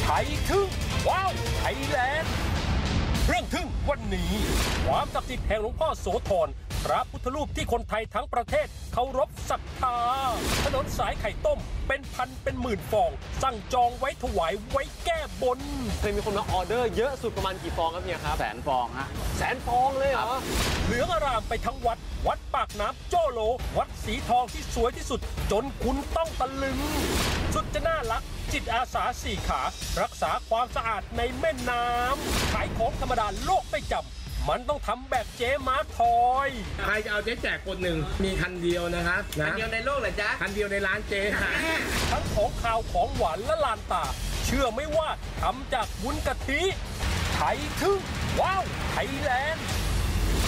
ไทยทึ่งว้าวไทยแลนด์เรื่องทึ่งวันนี้ความศักดิ์สิทธิ์แห่งหลวงพ่อโสธรพระพุทธรูปที่คนไทยทั้งประเทศเคารพศรัทธาถนนสายไข่ต้มเป็นพันเป็นหมื่นฟองสั่งจองไว้ถวายไว้แก้บนเคยมีคนมาออเดอร์เยอะสุดประมาณกี่ฟองครับเนี่ยครับ 100,000 ฟองฮะ 100,000 ฟองเลยเหรอเหลืองอารามไปทั้งวัดปากน้ำโจโลวัดสีทองที่สวยที่สุดจนคุณต้องตะลึงสุดจะน่ารักจิตอาสา4 ขารักษาความสะอาดในแม่น้ำขายของธรรมดาโลกไม่จำมันต้องทำแบบเจ๊ม้าทอยใครจะเอาเจ๊แจกคนหนึ่งมีคันเดียวนะครับคันเดียวในโลกเหรอจ๊ะคันเดียวในร้านเจ๊ทั้งของข้าวของหวานและลานตาเชื่อไม่ว่าทำจากวุ้นกะทิไทยทึ่งว้าวไทยแลนด์